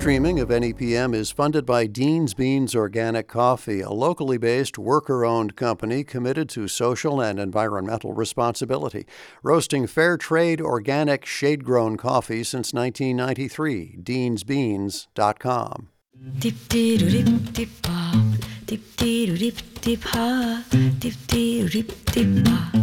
streaming of NEPM is funded by Dean's Beans Organic Coffee, a locally based, worker-owned company committed to social and environmental responsibility, roasting fair trade, organic, shade-grown coffee since 1993. DeansBeans.com. Dip dip dip dip dip dip dip dip dip